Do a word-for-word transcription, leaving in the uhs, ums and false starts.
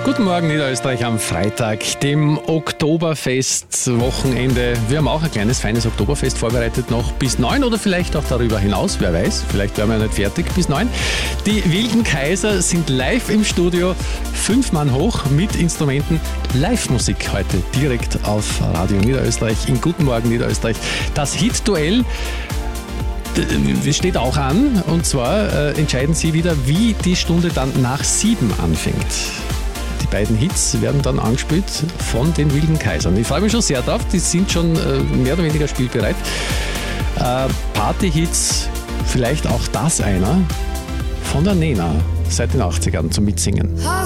Guten Morgen Niederösterreich am Freitag, dem Oktoberfest-Wochenende. Wir haben auch ein kleines, feines Oktoberfest vorbereitet, noch bis neun oder vielleicht auch darüber hinaus, wer weiß, vielleicht werden wir ja nicht fertig bis neun. Die Wilden Kaiser sind live im Studio, fünf Mann hoch mit Instrumenten, Live-Musik heute direkt auf Radio Niederösterreich in Guten Morgen Niederösterreich. Das Hit-Duell das steht auch an, und zwar äh, entscheiden Sie wieder, wie die Stunde dann nach sieben anfängt. Die beiden Hits werden dann angespielt von den Wilden Kaisern. Ich freue mich schon sehr drauf, die sind schon äh, mehr oder weniger spielbereit. Äh, Party-Hits, vielleicht auch das einer von der Nena seit den achtzigern zum Mitsingen.